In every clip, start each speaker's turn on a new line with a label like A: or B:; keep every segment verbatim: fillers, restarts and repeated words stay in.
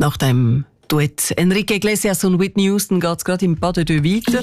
A: Nach dem Duett Enrique Iglesias und Whitney Houston geht es gerade im Pas de Deux weiter.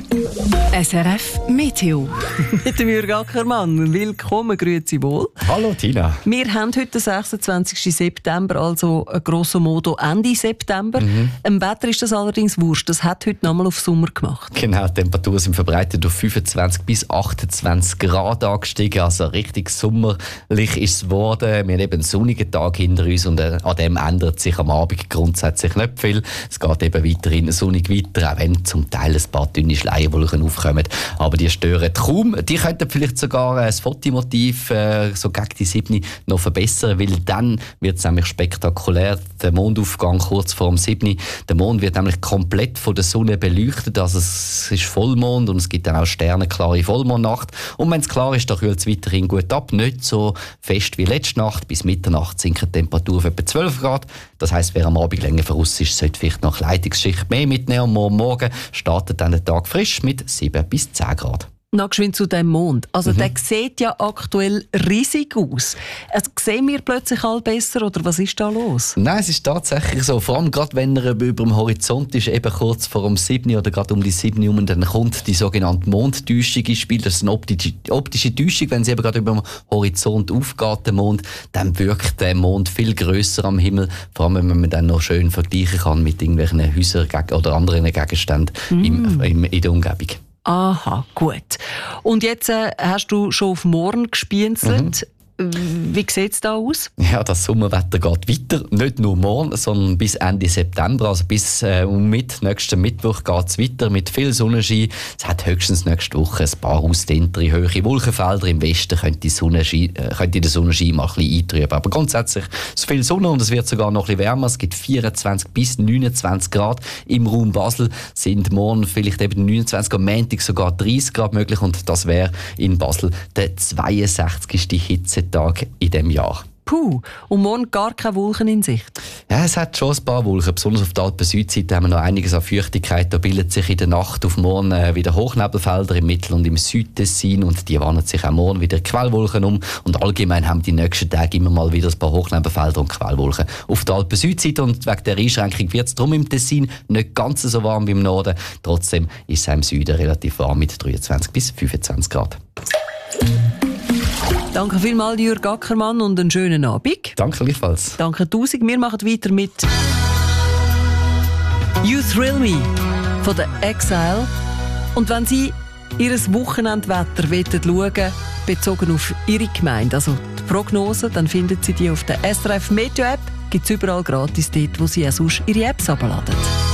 A: S R F Meteo. Mit dem Jürg Ackermann. Willkommen, grüezi wohl.
B: Hallo Tina.
A: Wir haben heute den sechsundzwanzigsten September, also grosso modo Ende September. Mhm. Im Wetter ist das allerdings wurscht. Das hat heute nochmal auf Sommer gemacht.
B: Genau, die Temperaturen sind verbreitet auf fünfundzwanzig bis achtundzwanzig Grad angestiegen. Also richtig sommerlich ist es geworden. Wir haben eben einen sonnigen Tag hinter uns und äh, an dem ändert sich am Abend grundsätzlich nicht viel. Es geht eben weiterhin sonnig weiter, auch wenn zum Teil ein paar dünne Schleierwolken aufkommen. Aber die stören kaum. Die könnten vielleicht sogar das Fotomotiv äh, so gegen die sieben noch verbessern, weil dann wird es nämlich spektakulär. Der Mondaufgang kurz vor dem sieben. Der Mond wird nämlich komplett von der Sonne beleuchtet. Also es ist Vollmond und es gibt dann auch sternenklare Vollmondnacht. Und wenn es klar ist, dann kühlt es weiterhin gut ab. Nicht so fest wie letzte Nacht. Bis Mitternacht sinkt die Temperatur auf etwa zwölf Grad. Das heisst, wer am Abend länger voraus ist, sollte vielleicht noch Kleidungsschicht mehr mitnehmen. Und morgen Morgen startet dann der Tag frisch mit sieben bis zehn Grad.
A: Noch geschwind zu dem Mond. Also
B: Mhm.
A: der sieht ja aktuell riesig aus. Also, sehen wir plötzlich all besser oder was ist da los?
B: Nein, es ist tatsächlich so. Vor allem gerade wenn er über dem Horizont ist, eben kurz vor dem sieben oder gerade um die sieben herum, dann kommt die sogenannte Mondtäuschung ins Spiel. Das ist eine optische, optische Täuschung. Wenn sie eben gerade über dem Horizont aufgeht, der Mond, dann wirkt der Mond viel grösser am Himmel. Vor allem, wenn man dann noch schön vergleichen kann mit irgendwelchen Häusern oder anderen Gegenständen mm. im, im, in der Umgebung.
A: Aha, gut. Und jetzt äh, hast du schon auf morgen gespienzelt. Mhm. Wie sieht es da aus?
B: Ja, das Sommerwetter geht weiter. Nicht nur morgen, sondern bis Ende September. Also bis äh, um mit nächsten Mittwoch geht es weiter mit viel Sonnenschein. Es hat höchstens nächste Woche ein paar ausdehntere, hohe Wolkenfelder. Im Westen könnte, die Sonnenschein, äh, könnte der Sonnenschein mal ein bisschen eintrüben. Aber grundsätzlich ist viel Sonne und es wird sogar noch ein bisschen wärmer. Es gibt vierundzwanzig bis neunundzwanzig Grad. Im Raum Basel sind morgen vielleicht eben neunundzwanzig, am Montag sogar dreißig Grad möglich. Und das wäre in Basel der zweiundsechzigste Hitze Tag in diesem Jahr.
A: Puh, und morgen gar keine Wolken in Sicht?
B: Ja, es hat schon ein paar Wolken. Besonders auf der Alpen-Südseite haben wir noch einiges an Feuchtigkeit. Da bildet sich in der Nacht auf morgen äh, wieder Hochnebelfelder im Mittel- und im Südtessin und die wandern sich auch morgen wieder Quellwolken um. Und allgemein haben die nächsten Tage immer mal wieder ein paar Hochnebelfelder und Quellwolken auf der Alpen-Südseite. Und wegen der Einschränkung wird es darum im Tessin nicht ganz so warm wie im Norden. Trotzdem ist es im Süden relativ warm mit dreiundzwanzig bis fünfundzwanzig Grad.
A: Danke vielmals, Jürg Ackermann, und einen schönen Abend.
B: Danke gleichfalls.
A: Danke tausend. Wir machen weiter mit «You Thrill Me» von der Exile. Und wenn Sie Ihr Wochenendwetter schauen wollen, bezogen auf Ihre Gemeinde, also die Prognose, dann finden Sie die auf der S R F Meteo App. Gibt es überall gratis dort, wo Sie auch sonst Ihre Apps herunterladen.